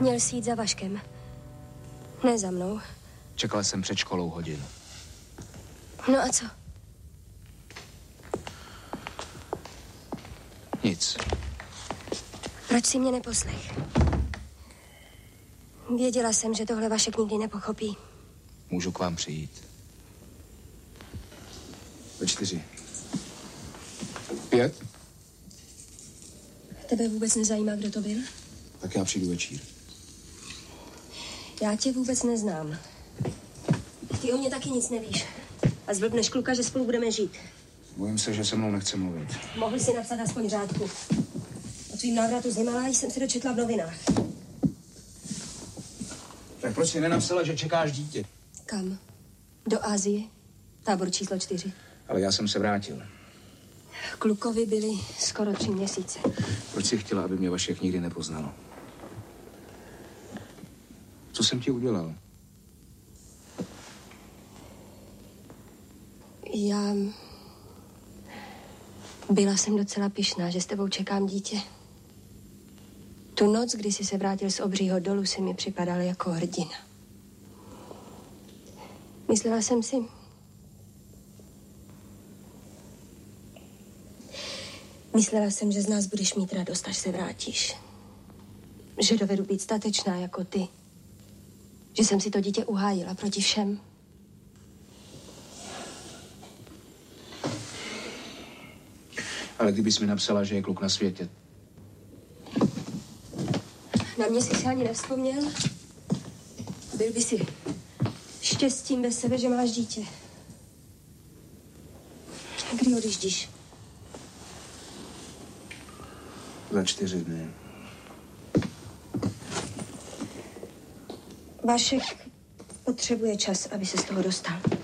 Měl jsi jít za Vaškem. Ne za mnou. Čekal jsem před školou hodinu. No a co? Nic. Proč jsi mě neposlech? Věděla jsem, že tohle Vašek nikdy nepochopí. Můžu k vám přijít. Ve 4. 5. Tebe vůbec nezajímá, kdo to byl? Tak já přijdu večír. Já tě vůbec neznám. Ty o mě taky nic nevíš. A zblbneš kluka, že spolu budeme žít. Bojím se, že se mnou nechce mluvit. Mohl si napsat aspoň řádku. O tvým návratu z Himalájí jsem se dočetla v novinách. Tak proč jsi nenapsala, že čekáš dítě? Kam? Do Asie? Tábor číslo 4. Ale já jsem se vrátil. Klukovi byly skoro 3 měsíce. Proč jsi chtěla, aby mě Vašek nikdy nepoznal? Co jsem ti udělal? Byla jsem docela pyšná, že s tebou čekám dítě. Tu noc, kdy jsi se vrátil z Obřího dolu, si mi připadal jako hrdina. Myslela jsem, že z nás budeš mít radost, až se vrátíš. Že dovedu být statečná jako ty. Že jsem si to dítě uhájila proti všem. Ale kdybys mi napsala, že je kluk na světě. Na mě jsi se ani nevzpomněl. Byl by si štěstím bez sebe, že máš dítě. Kdy odjíždíš? Za 4 dny. Vašek potřebuje čas, aby se z toho dostal.